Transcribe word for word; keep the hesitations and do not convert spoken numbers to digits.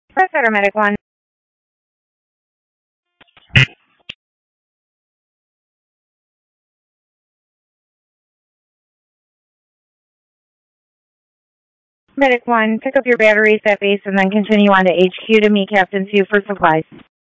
Press Center Medic one. Medic one, pick up your batteries at base and then continue on to H Q to meet Captain Sue for supplies.